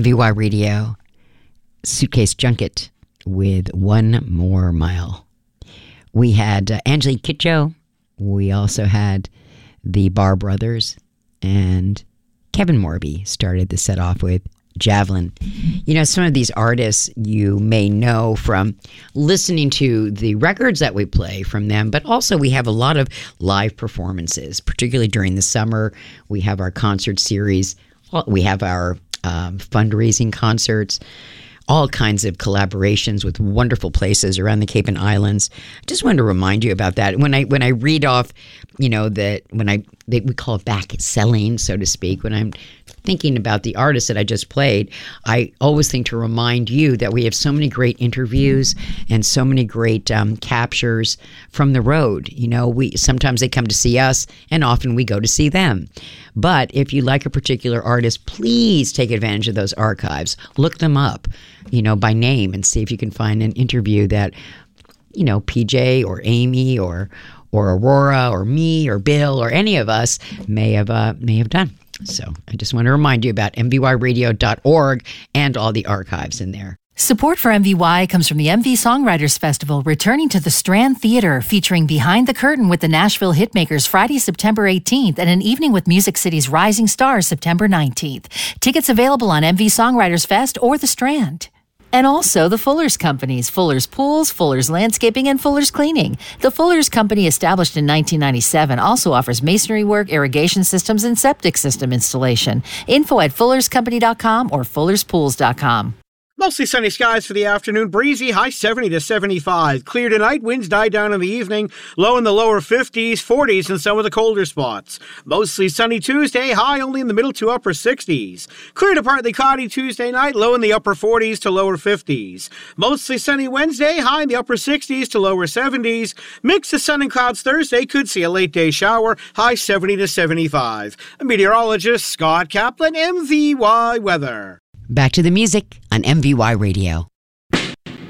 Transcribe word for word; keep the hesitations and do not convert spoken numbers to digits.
V Y Radio, Suitcase Junket with One More Mile. We had uh, Angelique Kidjo. We also had the Barr Brothers, and Kevin Morby started the set off with Javelin. You know, some of these artists you may know from listening to the records that we play from them, but also we have a lot of live performances, particularly during the summer. We have our concert series. We have our um, fundraising concerts, all kinds of collaborations with wonderful places around the Cape and Islands. I just wanted to remind you about that. When I when I read off, you know, that when I they, we call it back selling, so to speak, when I'm thinking about the artists that I just played, I always think to remind you that we have so many great interviews and so many great um, captures from the road. You know, we sometimes they come to see us, and often we go to see them. But if you like a particular artist, please take advantage of those archives. Look them up, you know, by name, and see if you can find an interview that, you know, P J or Amy or or Aurora or me or Bill or any of us may have uh, may have done. So I just want to remind you about M V Y radio dot org and all the archives in there. Support for M V Y comes from the M V Songwriters Festival, returning to the Strand Theater, featuring Behind the Curtain with the Nashville Hitmakers Friday, September eighteenth, and an evening with Music City's Rising Stars September nineteenth. Tickets available on M V Songwriters Fest or the Strand. And also the Fuller's Companies, Fuller's Pools, Fuller's Landscaping, and Fuller's Cleaning. The Fuller's Company, established in nineteen ninety-seven, also offers masonry work, irrigation systems, and septic system installation. Info at fullers company dot com or fullers pools dot com. Mostly sunny skies for the afternoon. Breezy, high seventy to seventy-five. Clear tonight. Winds die down in the evening. Low in the lower fifties, forties in some of the colder spots. Mostly sunny Tuesday. High only in the middle to upper sixties. Clear to partly cloudy Tuesday night. Low in the upper forties to lower fifties. Mostly sunny Wednesday. High in the upper sixties to lower seventies. Mix of sun and clouds Thursday. Could see a late day shower. High seventy to seventy-five. Meteorologist Scott Kaplan, M V Y Weather. Back to the music on M V Y Radio.